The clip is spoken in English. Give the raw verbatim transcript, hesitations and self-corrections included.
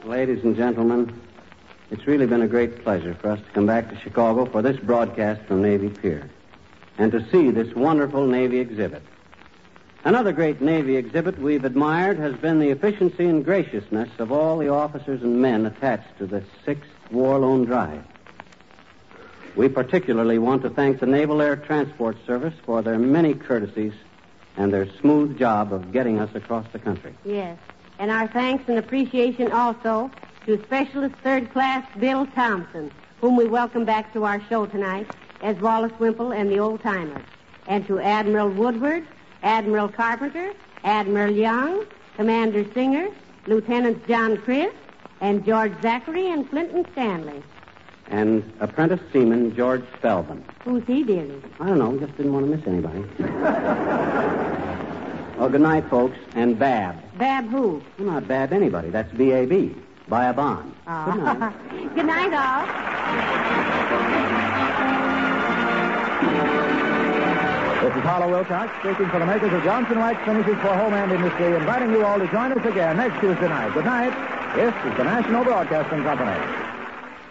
Ladies and gentlemen, it's really been a great pleasure for us to come back to Chicago for this broadcast from Navy Pier and to see this wonderful Navy exhibit. Another great Navy exhibit we've admired has been the efficiency and graciousness of all the officers and men attached to the sixth War Loan Drive. We particularly want to thank the Naval Air Transport Service for their many courtesies and their smooth job of getting us across the country. Yes, and our thanks and appreciation also to Specialist Third Class Bill Thompson, whom we welcome back to our show tonight, as Wallace Wimple and the Old Timers, and to Admiral Woodward, Admiral Carpenter, Admiral Young, Commander Singer, Lieutenants John Chris, and George Zachary and Clinton Stanley. And Apprentice Seaman George Spelman. Who's he, dearie? I don't know. We just didn't want to miss anybody. Well, good night, folks. And Bab. Bab who? Well, not Bab anybody. That's B A B. Buy a bond. Oh. Good night. Good night, all. This is Harlow Wilcox speaking for the makers of Johnson Wax Finishes for Home and Industry, inviting you all to join us again next Tuesday night. Good night. This is the National Broadcasting Company.